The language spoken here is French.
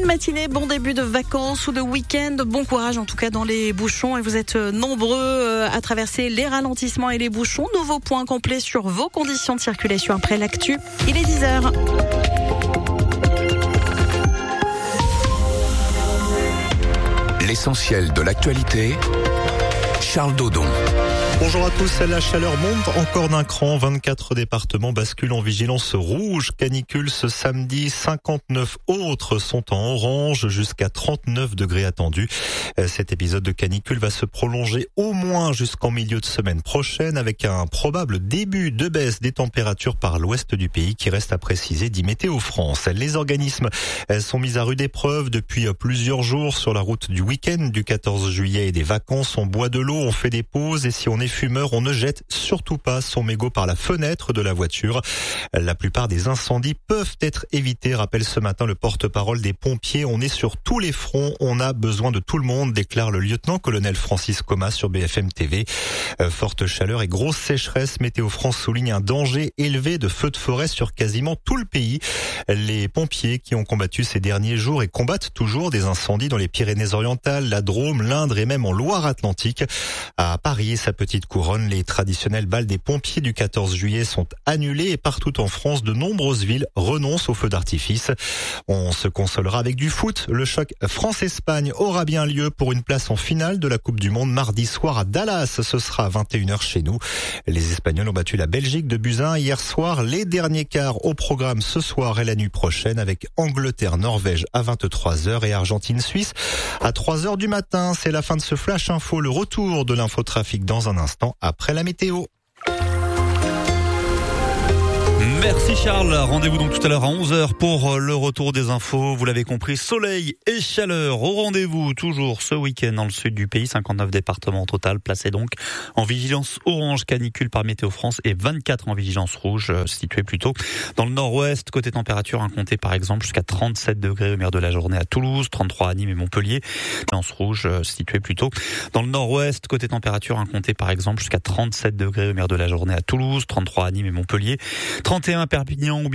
matinée, bon début de vacances ou de week-end. Bon courage en tout cas dans les bouchons. Et vous êtes nombreux à traverser les ralentissements et les bouchons. Nouveau point complet sur vos conditions de circulation après l'actu. Il est 10h. L'essentiel de l'actualité, Charles Dodon. Bonjour à tous, la chaleur monte encore d'un cran, 24 départements basculent en vigilance rouge, canicule ce samedi, 59 autres sont en orange, jusqu'à 39 degrés attendus. Cet épisode de canicule va se prolonger au moins jusqu'en milieu de semaine prochaine avec un probable début de baisse des températures par l'ouest du pays qui reste à préciser, dit Météo France. Les organismes sont mis à rude épreuve depuis plusieurs jours sur la route du week-end du 14 juillet et des vacances. On boit de l'eau, on fait des pauses et si on est fumeur, on ne jette surtout pas son mégot par la fenêtre de la voiture. La plupart des incendies peuvent être évités, rappelle ce matin le porte-parole des pompiers. On est sur tous les fronts, on a besoin de tout le monde, déclare le lieutenant-colonel Francis Comas sur BFM TV. Forte chaleur et grosse sécheresse, Météo France souligne un danger élevé de feux de forêt sur quasiment tout le pays. Les pompiers qui ont combattu ces derniers jours et combattent toujours des incendies dans les Pyrénées-Orientales, la Drôme, l'Indre et même en Loire-Atlantique. À Paris et sa petite couronne, les traditionnels bals des pompiers du 14 juillet sont annulés et partout en France, de nombreuses villes renoncent aux feux d'artifice. On se consolera avec du foot. Le choc France-Espagne aura bien lieu pour une place en finale de la Coupe du Monde mardi soir à Dallas. Ce sera à 21h chez nous. Les Espagnols ont battu la Belgique de buts à 1 hier soir. Les derniers quarts au programme ce soir et la nuit prochaine avec Angleterre-Norvège à 23h et Argentine-Suisse à 3h du matin. C'est la fin de ce Flash Info. Le retour de l'infotrafic dans un instant après la météo. Merci Charles. Rendez-vous donc tout à l'heure à 11h pour le retour des infos. Vous l'avez compris, soleil et chaleur au rendez-vous toujours ce week-end dans le sud du pays. 59 départements au total placés donc en vigilance orange canicule par Météo France et 24 en vigilance rouge situés plutôt dans le nord-ouest. Côté température, comptez par exemple jusqu'à 37 degrés au milieu de la journée à Toulouse, 33 à Nîmes et Montpellier. Vigilance rouge située plutôt dans le nord-ouest. Côté température, comptez par exemple jusqu'à 37 degrés au milieu de la journée à Toulouse, 33 à Nîmes et Montpellier, 31 à Perpignan.